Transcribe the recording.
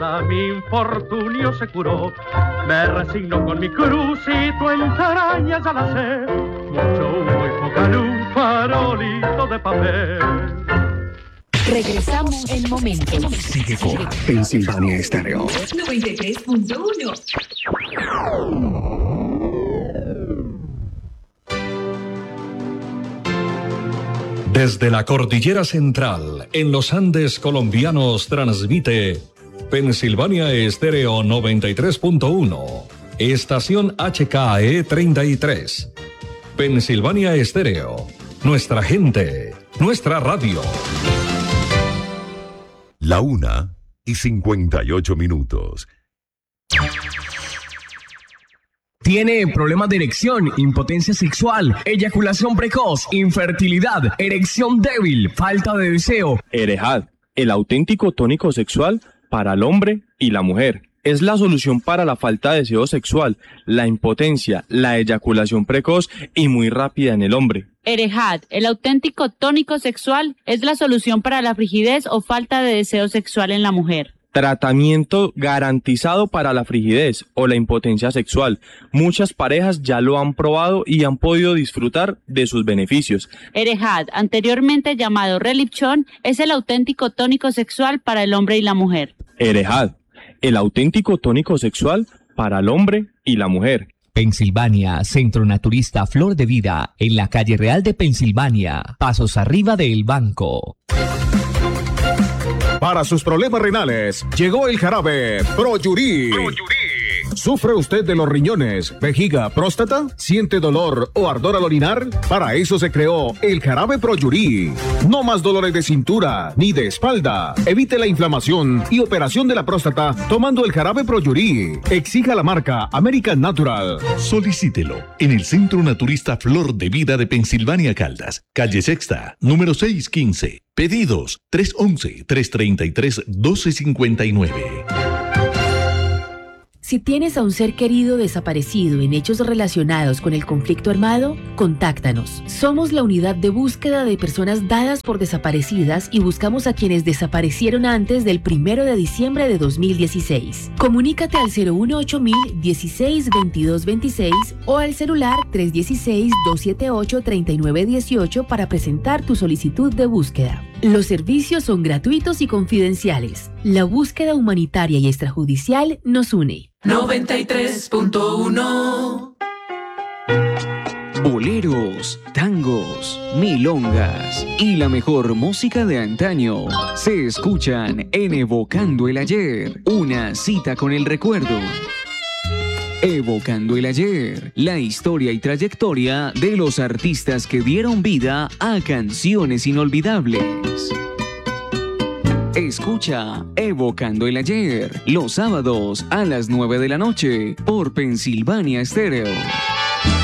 Mi infortunio se curó, me resigno con mi cruz y tu entraña ya la sé. Mucho humo y poca luz, farolito de papel. Regresamos en momentos. Sigue con Pensilvania Estéreo 93.1. Desde la Cordillera Central, en los Andes colombianos, transmite Pensilvania Estéreo 93.1, estación HKE 33. Pensilvania Estéreo, nuestra gente, nuestra radio. 1:58. ¿Tiene problemas de erección, impotencia sexual, eyaculación precoz, infertilidad, erección débil, falta de deseo? Erejad, el auténtico tónico sexual para el hombre y la mujer. Es la solución para la falta de deseo sexual, la impotencia, la eyaculación precoz y muy rápida en el hombre. Erejad, el auténtico tónico sexual, es la solución para la frigidez o falta de deseo sexual en la mujer. Tratamiento garantizado para la frigidez o la impotencia sexual. Muchas parejas ya lo han probado y han podido disfrutar de sus beneficios. Erejad, anteriormente llamado Relipchon, es el auténtico tónico sexual para el hombre y la mujer. Erejad, el auténtico tónico sexual para el hombre y la mujer. Pensilvania, Centro Naturista Flor de Vida, en la calle Real de Pensilvania, pasos arriba del banco. Para sus problemas renales, llegó el jarabe Proyurí. ¿Sufre usted de los riñones, vejiga, próstata? ¿Siente dolor o ardor al orinar? Para eso se creó el jarabe Proyurí. No más dolores de cintura ni de espalda. Evite la inflamación y operación de la próstata tomando el jarabe Proyurí. Exija la marca American Natural. Solicítelo en el Centro Naturista Flor de Vida de Pensilvania Caldas, calle Sexta, número 615. Pedidos 311-333-1259. Si tienes a un ser querido desaparecido en hechos relacionados con el conflicto armado, contáctanos. Somos la unidad de búsqueda de personas dadas por desaparecidas y buscamos a quienes desaparecieron antes del 1 de diciembre de 2016. Comunícate al 018-162226 o al celular 316-278-3918 para presentar tu solicitud de búsqueda. Los servicios son gratuitos y confidenciales. La búsqueda humanitaria y extrajudicial nos une. 93.1. Boleros, tangos, milongas y la mejor música de antaño se escuchan en Evocando el Ayer, una cita con el recuerdo. Evocando el Ayer, la historia y trayectoria de los artistas que dieron vida a canciones inolvidables. Escucha Evocando el Ayer los sábados a las 9 de la noche por Pensilvania Estéreo.